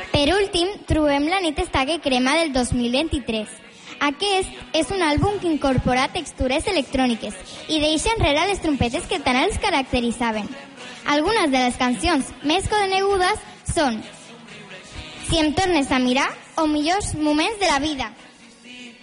Per últim, trobem La nit està que crema del 2023. Aquest és un àlbum que incorpora textures electròniques i deixa enrere les trompetes que tant els caracteritzaven. Algunes de les cancions més conegudes són Si em tornes a mirar o Millors moments de la vida.